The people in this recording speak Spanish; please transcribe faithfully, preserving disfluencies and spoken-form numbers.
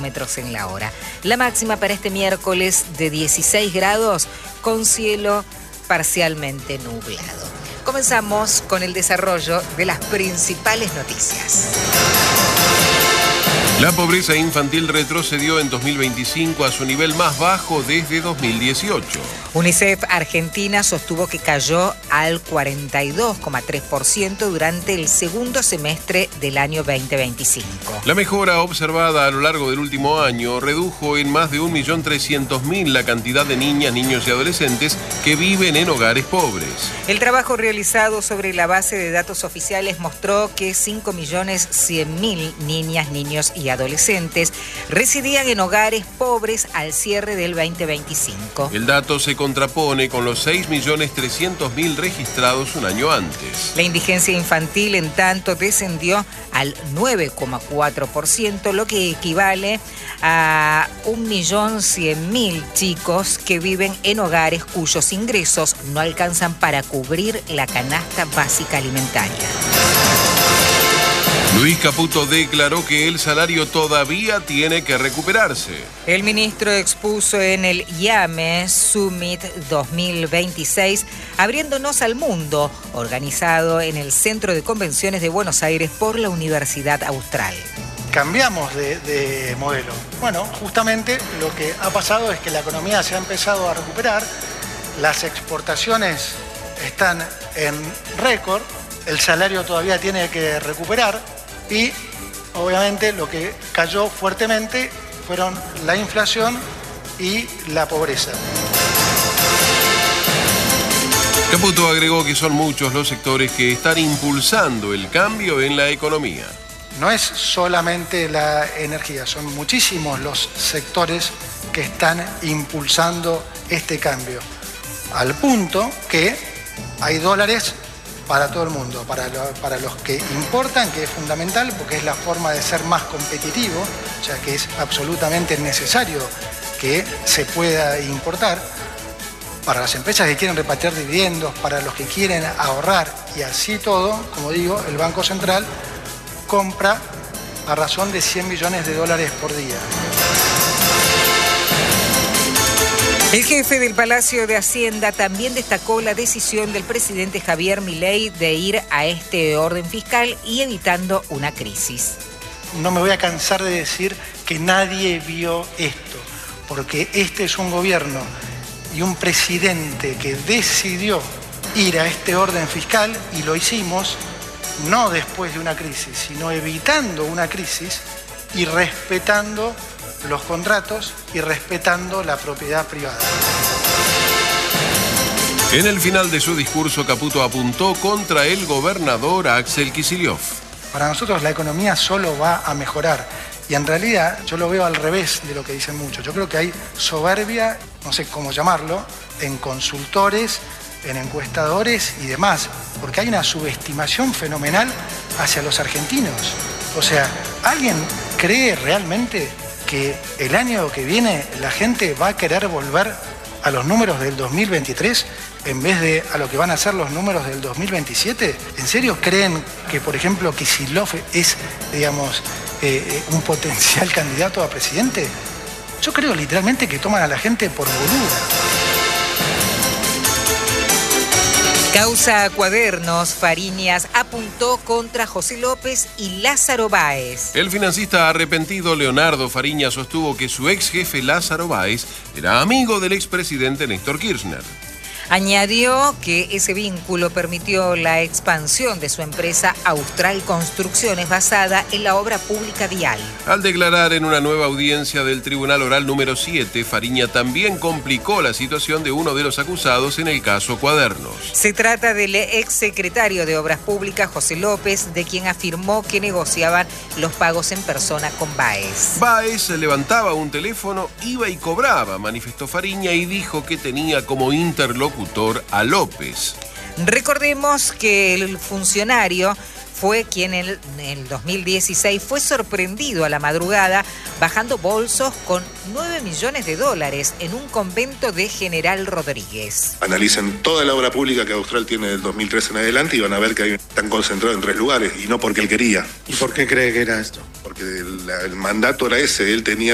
kilómetros en la hora. La máxima para este miércoles de dieciséis grados con cielo parcialmente nublado. Comenzamos con el desarrollo de las principales noticias. La pobreza infantil retrocedió en dos mil veinticinco a su nivel más bajo desde dos mil dieciocho. UNICEF Argentina sostuvo que cayó al cuarenta y dos coma tres por ciento durante el segundo semestre del año veinte veinticinco. La mejora observada a lo largo del último año redujo en más de un millón trescientos mil la cantidad de niñas, niños y adolescentes que viven en hogares pobres. El trabajo realizado sobre la base de datos oficiales mostró que cinco millones cien mil niñas, niños y adolescentes residían en hogares pobres al cierre del veinte veinticinco. El dato se contrapone con los seis millones trescientos mil registrados un año antes. La indigencia infantil, en tanto, descendió al nueve coma cuatro por ciento, lo que equivale a un millón cien mil chicos que viven en hogares cuyos ingresos no alcanzan para cubrir la canasta básica alimentaria. Luis Caputo declaró que el salario todavía tiene que recuperarse. El ministro expuso en el IAME Summit dos mil veintiséis, Abriéndonos al Mundo, organizado en el Centro de Convenciones de Buenos Aires por la Universidad Austral. Cambiamos de, de modelo. Bueno, justamente lo que ha pasado es que la economía se ha empezado a recuperar, las exportaciones están en récord, el salario todavía tiene que recuperar. Y obviamente lo que cayó fuertemente fueron la inflación y la pobreza. Caputo agregó que son muchos los sectores que están impulsando el cambio en la economía. No es solamente la energía, son muchísimos los sectores que están impulsando este cambio, al punto que hay dólares para todo el mundo, para, lo, para los que importan, que es fundamental porque es la forma de ser más competitivo, o sea que es absolutamente necesario que se pueda importar, para las empresas que quieren repatriar dividendos, para los que quieren ahorrar y así todo, como digo, el Banco Central compra a razón de cien millones de dólares por día. El jefe del Palacio de Hacienda también destacó la decisión del presidente Javier Milei de ir a este orden fiscal y evitando una crisis. No me voy a cansar de decir que nadie vio esto, porque este es un gobierno y un presidente que decidió ir a este orden fiscal y lo hicimos no después de una crisis, sino evitando una crisis y respetando los contratos y respetando la propiedad privada. En el final de su discurso, Caputo apuntó contra el gobernador Axel Kicillof. Para nosotros la economía solo va a mejorar y en realidad yo lo veo al revés de lo que dicen muchos. Yo creo que hay soberbia, no sé cómo llamarlo, en consultores, en encuestadores y demás, porque hay una subestimación fenomenal hacia los argentinos. O sea, ¿alguien cree realmente que el año que viene la gente va a querer volver a los números del dos mil veintitrés en vez de a lo que van a ser los números del dos mil veintisiete? ¿En serio creen que, por ejemplo, Kicillof es, digamos, eh, un potencial candidato a presidente? Yo creo literalmente que toman a la gente por boluda. Causa Cuadernos, Fariñas apuntó contra José López y Lázaro Báez. El financista arrepentido Leonardo Fariñas sostuvo que su ex jefe Lázaro Báez era amigo del expresidente Néstor Kirchner. Añadió que ese vínculo permitió la expansión de su empresa Austral Construcciones basada en la obra pública vial. Al declarar en una nueva audiencia del Tribunal Oral número siete, Fariña también complicó la situación de uno de los acusados en el caso Cuadernos. Se trata del exsecretario de Obras Públicas José López, de quien afirmó que negociaban los pagos en persona con Báez. Báez levantaba un teléfono, iba y cobraba, manifestó Fariña, y dijo que tenía como interlocutor a López. Recordemos que el funcionario fue quien en el dos mil dieciséis fue sorprendido a la madrugada bajando bolsos con nueve millones de dólares en un convento de General Rodríguez. Analicen toda la obra pública que Austral tiene del dos mil tres en adelante y van a ver que hay, están concentrados en tres lugares y no porque él quería. ¿Y por qué cree que era esto? Porque el, el mandato era ese, él tenía